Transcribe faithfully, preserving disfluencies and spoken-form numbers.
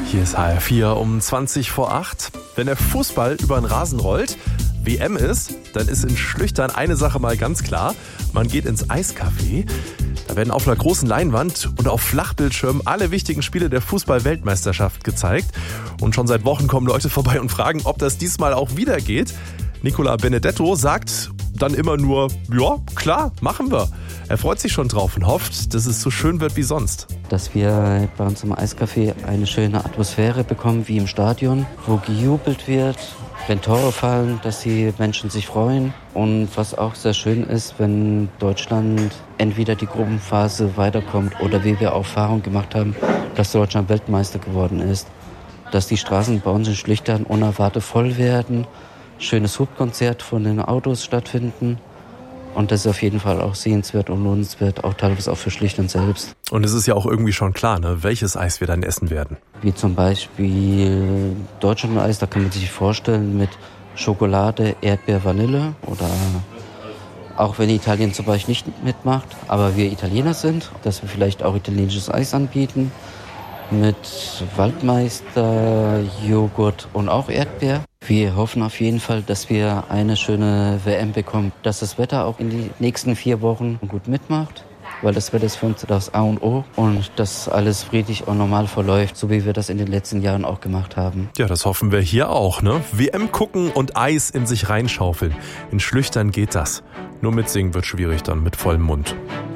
Hier ist H R vier um zwanzig vor acht. Wenn der Fußball über den Rasen rollt, W M ist, dann ist in Schlüchtern eine Sache mal ganz klar. Man geht ins Eiscafé. Da werden auf einer großen Leinwand und auf Flachbildschirmen alle wichtigen Spiele der Fußball-Weltmeisterschaft gezeigt. Und schon seit Wochen kommen Leute vorbei und fragen, ob das diesmal auch wieder geht. Nicola Benedetto sagt dann immer nur, ja, klar, machen wir. Er freut sich schon drauf und hofft, dass es so schön wird wie sonst. Dass wir bei uns im Eiscafé eine schöne Atmosphäre bekommen wie im Stadion, wo gejubelt wird, wenn Tore fallen, dass die Menschen sich freuen. Und was auch sehr schön ist, wenn Deutschland entweder die Gruppenphase weiterkommt oder wie wir Erfahrung gemacht haben, dass Deutschland Weltmeister geworden ist. Dass die Straßen bei uns in Schlüchtern unerwartet voll werden, schönes Hubkonzert von den Autos stattfinden. Und das ist auf jeden Fall auch sehenswert und lohnenswert, auch teilweise auch für Schlüchtern selbst. Und es ist ja auch irgendwie schon klar, ne, welches Eis wir dann essen werden. Wie zum Beispiel Deutschland-Eis, da kann man sich vorstellen mit Schokolade, Erdbeer, Vanille. Oder auch wenn Italien zum Beispiel nicht mitmacht, aber wir Italiener sind, dass wir vielleicht auch italienisches Eis anbieten. Mit Waldmeister, Joghurt und auch Erdbeer. Wir hoffen auf jeden Fall, dass wir eine schöne W M bekommen, dass das Wetter auch in die nächsten vier Wochen gut mitmacht, weil das Wetter ist für uns das A und O und dass alles friedlich und normal verläuft, so wie wir das in den letzten Jahren auch gemacht haben. Ja, das hoffen wir hier auch, ne? W M gucken und Eis in sich reinschaufeln. In Schlüchtern geht das. Nur mitsingen wird schwierig dann mit vollem Mund.